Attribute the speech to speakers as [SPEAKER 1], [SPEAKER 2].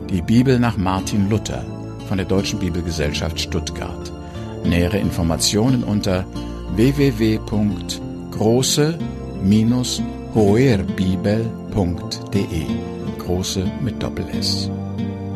[SPEAKER 1] Die Bibel nach Martin Luther von der Deutschen Bibelgesellschaft Stuttgart. Nähere Informationen unter www.große-hoerbibel.de. Große mit Doppel-S.